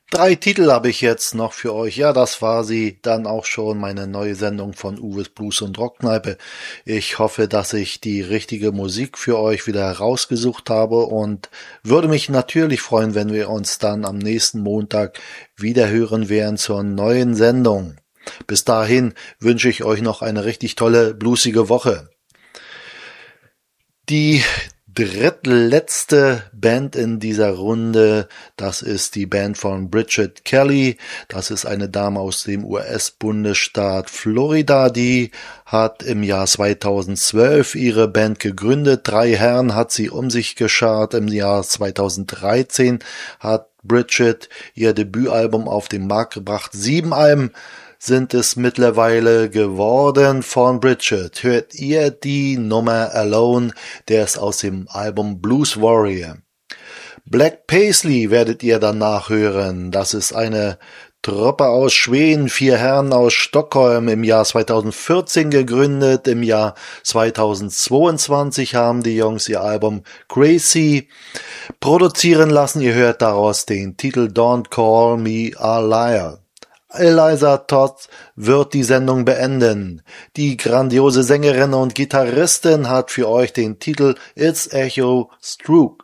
3 Titel habe ich jetzt noch für euch. Ja, das war sie dann auch schon, meine neue Sendung von Uwes Blues und Rockkneipe. Ich hoffe, dass ich die richtige Musik für euch wieder rausgesucht habe und würde mich natürlich freuen, wenn wir uns dann am nächsten Montag wieder hören werden zur neuen Sendung. Bis dahin wünsche ich euch noch eine richtig tolle, bluesige Woche. Die drittletzte Band in dieser Runde, das ist die Band von Bridget Kelly. Das ist eine Dame aus dem US-Bundesstaat Florida, die hat im Jahr 2012 ihre Band gegründet. 3 Herren hat sie um sich geschart. Im Jahr 2013 hat Bridget ihr Debütalbum auf den Markt gebracht. 7 Alben sind es mittlerweile geworden von Bridget. Hört ihr die Nummer Alone, der ist aus dem Album Blues Warrior. Black Paisley werdet ihr danach hören. Das ist eine Truppe aus Schweden, 4 Herren aus Stockholm, im Jahr 2014 gegründet. Im Jahr 2022 haben die Jungs ihr Album Crazy produzieren lassen. Ihr hört daraus den Titel Don't Call Me a Liar. Eliza Todd wird die Sendung beenden. Die grandiose Sängerin und Gitarristin hat für euch den Titel It's Echo Stroke.